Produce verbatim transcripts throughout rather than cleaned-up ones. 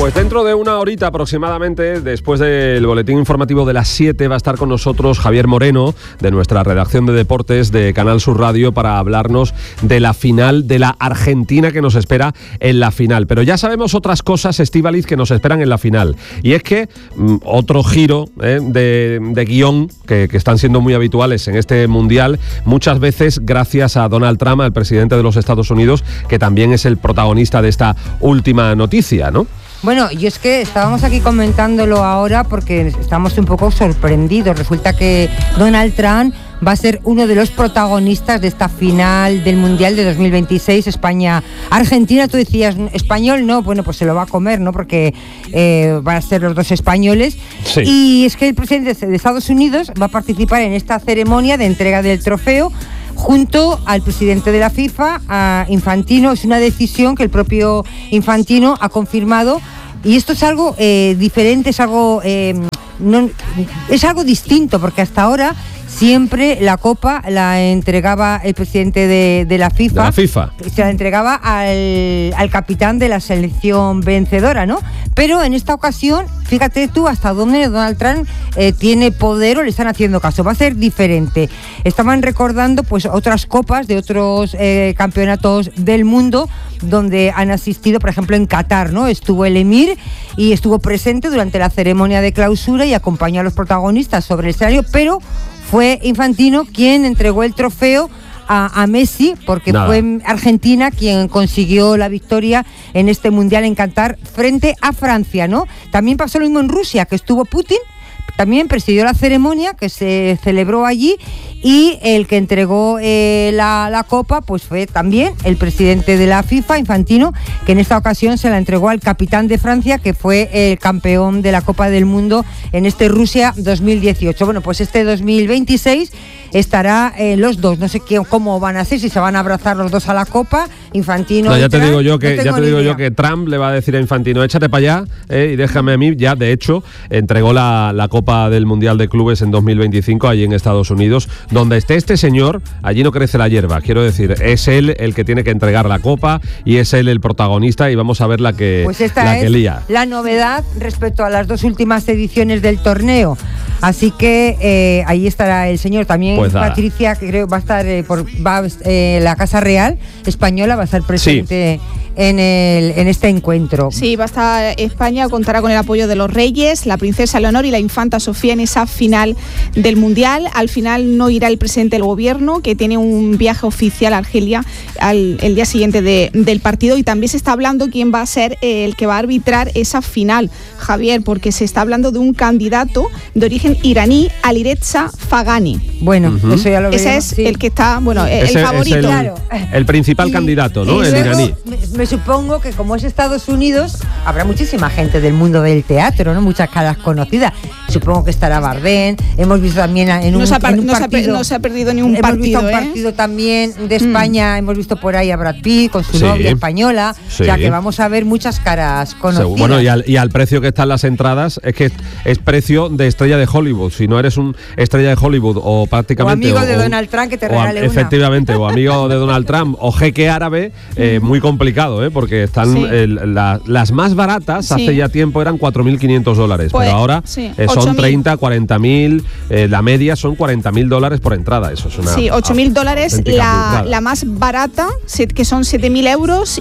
Pues dentro de una horita aproximadamente, después del boletín informativo de las siete, va a estar con nosotros Javier Moreno, de nuestra redacción de deportes de Canal Sur Radio, para hablarnos de la final de la Argentina que nos espera en la final. Pero ya sabemos otras cosas, Estíbaliz, que nos esperan en la final. Y es que mm, otro giro eh, de, de guión que, que están siendo muy habituales en este Mundial, muchas veces gracias a Donald Trump, el presidente de los Estados Unidos, que también es el protagonista de esta última noticia, ¿no? Bueno, y es que estábamos aquí comentándolo ahora porque estamos un poco sorprendidos. Resulta que Donald Trump va a ser uno de los protagonistas de esta final del Mundial de dos mil veintiséis, España-Argentina. Tú decías, español, no, bueno, pues se lo va a comer, ¿no? Porque eh, van a ser los dos españoles. Sí. Y es que el presidente de Estados Unidos va a participar en esta ceremonia de entrega del trofeo junto al presidente de la FIFA, a Infantino. Es una decisión que el propio Infantino ha confirmado. Y esto es algo eh, diferente, es algo, eh, no, es algo distinto, porque hasta ahora siempre la copa la entregaba el presidente de, de la FIFA. De la FIFA. Se la entregaba al, al capitán de la selección vencedora, ¿no? Pero en esta ocasión, fíjate tú hasta dónde Donald Trump eh, tiene poder o le están haciendo caso. Va a ser diferente. Estaban recordando pues otras copas de otros eh, campeonatos del mundo donde han asistido, por ejemplo en Qatar, ¿no? Estuvo el emir y estuvo presente durante la ceremonia de clausura y acompañó a los protagonistas sobre el escenario, pero fue Infantino quien entregó el trofeo a, a Messi, porque Nada. fue Argentina quien consiguió la victoria en este Mundial en Qatar frente a Francia, ¿no? También pasó lo mismo en Rusia, que estuvo Putin, también presidió la ceremonia que se celebró allí, y el que entregó eh, la, la copa pues fue también el presidente de la FIFA, Infantino, que en esta ocasión se la entregó al capitán de Francia, que fue el campeón de la Copa del Mundo en este Rusia dos mil dieciocho. Bueno, pues este dos mil veintiséis estará eh, los dos, no sé qué, cómo van a hacer, si se van a abrazar los dos a la copa, Infantino. No, ya te Trump, digo yo que no ya te digo idea. yo que Trump le va a decir a Infantino, échate para allá eh, y déjame a mí. Ya de hecho entregó la, la Copa del Mundial de Clubes en dos mil veinticinco allí en Estados Unidos. Donde esté este señor, allí no crece la hierba. Quiero decir, es él el que tiene que entregar la copa y es él el protagonista, y vamos a ver la que, pues esta la es que lía. La novedad respecto a las dos últimas ediciones del torneo. Así que eh, ahí estará el señor. También pues Patricia, que creo va a estar eh, por va, eh, la Casa Real Española va a estar presente. Sí. En, el, en este encuentro. Sí, va a estar España, contará con el apoyo de los reyes, la princesa Leonor y la infanta Sofía en esa final del Mundial. Al final no irá el presidente del gobierno, que tiene un viaje oficial a Argelia al, el día siguiente de, del partido, y también se está hablando quién va a ser el que va a arbitrar esa final, Javier, porque se está hablando de un candidato de origen iraní, Alireza Fagani. Bueno, uh-huh. eso ya lo veremos. Ese es sí. el que está, bueno, el, Ese el favorito. Es el, claro. el principal y, candidato, ¿no? Y el luego, iraní. Me, me supongo que como es Estados Unidos, habrá muchísima gente del mundo del teatro, ¿no? Muchas caras conocidas. Supongo que estará Bardem. Hemos visto también en un, no se ha, en un no partido. Se ha, no se ha perdido ni un hemos partido. Hemos visto ¿eh? un partido también de España. Mm. Hemos visto por ahí a Brad Pitt con su sí. novia española. Sí. O sea que vamos a ver muchas caras conocidas. Bueno, y al, y al precio que están las entradas, es que es precio de estrella de Hollywood. Si no eres un estrella de Hollywood o prácticamente. O amigo o, de Donald Trump, que te regale o, una. Efectivamente, o amigo de Donald Trump o jeque árabe, eh, muy complicado, ¿eh? Porque están sí. el, la, las más baratas sí. hace ya tiempo eran cuatro mil quinientos dólares, pues, pero ahora sí. eh, son treinta, cuarenta mil, eh, la media son cuarenta mil dólares por entrada. Eso es una. Sí, ocho mil dólares la, la más barata, que son siete mil euros,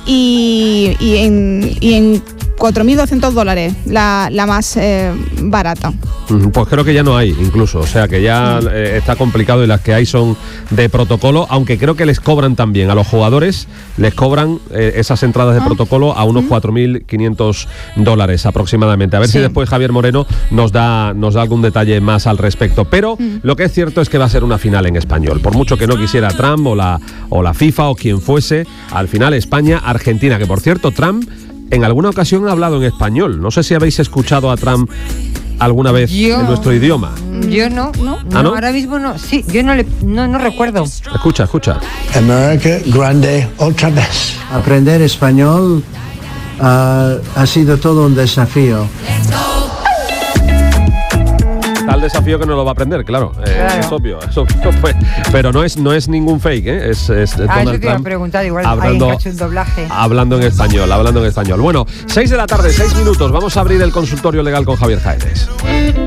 y, y en, y en cuatro mil doscientos dólares la, la más eh, barata. Pues creo que ya no hay, incluso, o sea que ya eh, está complicado, y las que hay son de protocolo, aunque creo que les cobran también a los jugadores, les cobran eh, esas entradas de ah. protocolo a unos cuatro mil quinientos dólares aproximadamente. A ver sí. si después Javier Moreno nos da, nos da algún detalle más al respecto. Pero mm. lo que es cierto es que va a ser una final en español. Por mucho que no quisiera Trump o la, o la FIFA o quien fuese, al final España-Argentina, que por cierto Trump en alguna ocasión ha hablado en español. No sé si habéis escuchado a Trump alguna vez yo, en nuestro idioma. Yo no, no, ¿Ah, no? ahora mismo no. Sí, yo no le, no, no recuerdo. Escucha, escucha. América grande otra vez. Aprender español uh, ha sido todo un desafío. está el desafío que no lo va a aprender, claro. Eh, Claro. Es obvio, es obvio, pues. Pero no es, no es ningún fake, ¿eh? Es, es Ah, Donald eso te iba a Trump preguntar, igual hablando, alguien que ha hecho un doblaje. hablando en español, hablando en español. Bueno, seis de la tarde, seis minutos. Vamos a abrir el consultorio legal con Javier Jaénes.